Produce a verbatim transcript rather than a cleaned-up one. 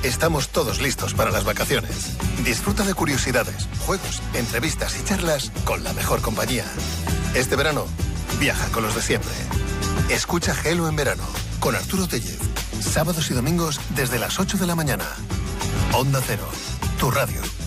estamos todos listos para las vacaciones. Disfruta de curiosidades, juegos, entrevistas y charlas con la mejor compañía. Este verano, viaja con los de siempre. Escucha Gelo en verano, con Arturo Tellez. Sábados y domingos desde las ocho de la mañana. Onda Cero, tu radio.